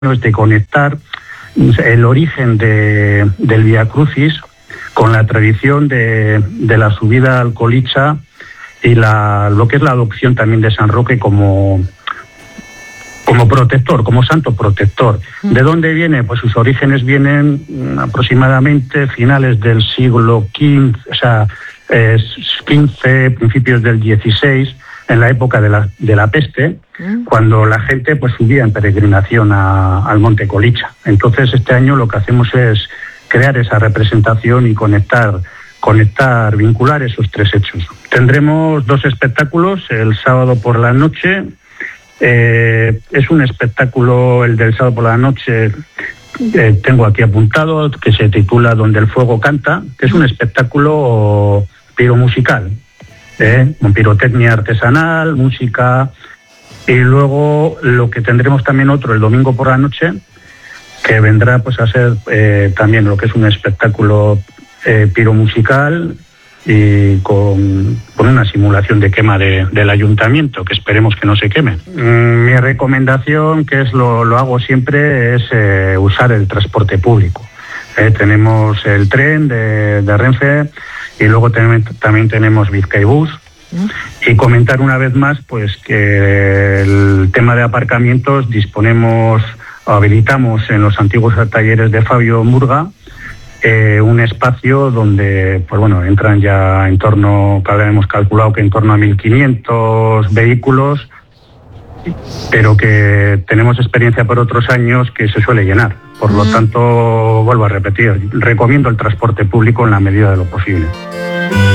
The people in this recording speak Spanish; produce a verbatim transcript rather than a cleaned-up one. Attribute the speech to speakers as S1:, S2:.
S1: es de conectar el origen de, del Vía Crucis con la tradición de, de la subida al Colicha y la, lo que es la adopción también de San Roque como, como protector, como santo protector. ¿De dónde viene? Pues sus orígenes vienen aproximadamente finales del siglo quince, o sea, eh, quince, principios del dieciséis, en la época de la, de la peste, mm. cuando la gente pues subía en peregrinación a, al Monte Colicha. Entonces este año lo que hacemos es crear esa representación y conectar, conectar, vincular esos tres hechos. Tendremos dos espectáculos el sábado por la noche. Eh, es un espectáculo, el del sábado por la noche, eh, tengo aquí apuntado, que se titula Donde el fuego canta, que es un espectáculo piromusical. ¿Eh? Con pirotecnia artesanal, música, y luego lo que tendremos también otro el domingo por la noche, que vendrá pues a ser eh, también lo que es un espectáculo eh, piromusical y con, con una simulación de quema de, del ayuntamiento, que esperemos que no se queme. Mm, mi recomendación, que es lo, lo hago siempre, es eh, usar el transporte público. Eh, tenemos el tren de, de Renfe, y luego ten, también tenemos Bizkaibus. Y comentar una vez más pues que el tema de aparcamientos disponemos, habilitamos en los antiguos talleres de Fabio Murga eh, un espacio donde pues bueno entran ya en torno, que hemos calculado que en torno a mil quinientos vehículos, pero que tenemos experiencia por otros años que se suele llenar. Por lo tanto, vuelvo a repetir, recomiendo el transporte público en la medida de lo posible.